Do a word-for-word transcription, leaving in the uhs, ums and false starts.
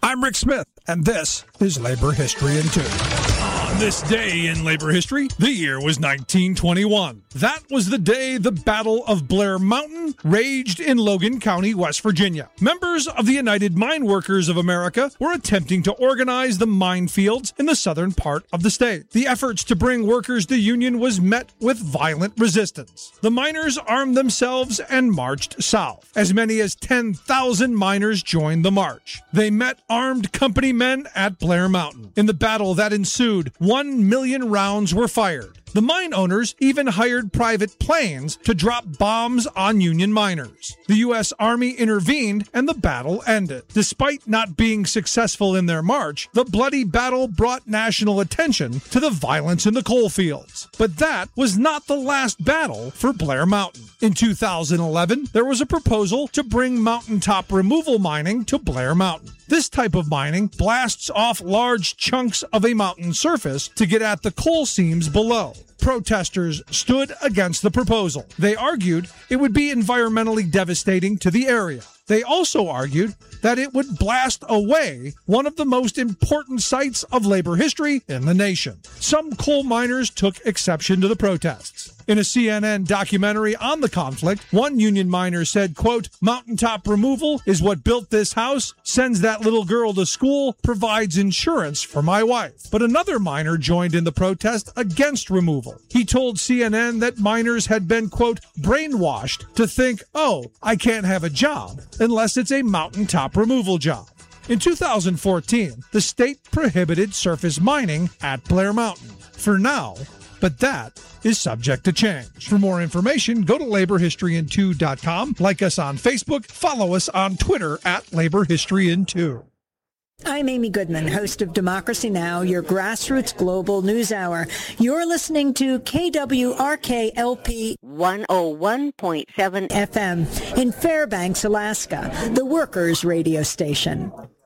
I'm Rick Smith, and this is Labor History in Two. On this day in labor history, the year was nineteen twenty-one. That was the day the Battle of Blair Mountain raged in Logan County, West Virginia. Members of the United Mine Workers of America were attempting to organize the mine fields in the southern part of the state. The efforts to bring workers to union was met with violent resistance. The miners armed themselves and marched south. As many as ten thousand miners joined the march. They met armed company men at Blair Mountain. In the battle that ensued, one million rounds were fired. The mine owners even hired private planes to drop bombs on Union miners. The U S Army intervened and the battle ended. Despite not being successful in their march, the bloody battle brought national attention to the violence in the coal fields. But that was not the last battle for Blair Mountain. In two thousand eleven, there was a proposal to bring mountaintop removal mining to Blair Mountain. This type of mining blasts off large chunks of a mountain surface to get at the coal seams below. Protesters stood against the proposal. They argued it would be environmentally devastating to the area. They also argued that it would blast away one of the most important sites of labor history in the nation. Some coal miners took exception to the protests. In a C N N documentary on the conflict, one union miner said, quote, "Mountaintop removal is what built this house, sends that little girl to school, provides insurance for my wife." But another miner joined in the protest against removal. He told C N N that miners had been, quote, "brainwashed to think, oh, I can't have a job unless it's a mountaintop removal job." In two thousand fourteen, the state prohibited surface mining at Blair Mountain. For now, but that is subject to change. For more information, go to labor history in two dot com, like us on Facebook, follow us on Twitter at Labor History in two. I'm Amy Goodman, host of Democracy Now!, your grassroots global news hour. You're listening to K W R K L P one oh one point seven F M in Fairbanks, Alaska, the workers' radio station.